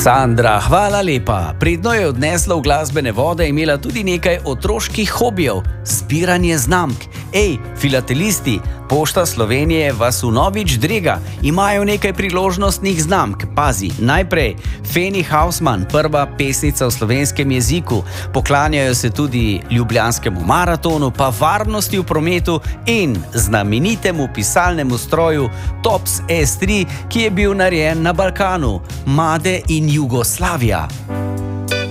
Sandra, hvala lepa. Predno je odnesla v glasbene vode, imela tudi nekaj otroških hobijev, zbiranje znamk. Ej, filatelisti, Pošta Slovenije vas vnovič drega, imajo nekaj priložnostnih znamk. Pazi, najprej Feni Hausman, prva pesnica v slovenskem jeziku, poklanjajo se tudi Ljubljanskemu maratonu, pa varnosti v prometu in znamenitemu pisalnemu stroju TOPS S3, ki je bil narejen na Balkanu, Made in Jugoslavija.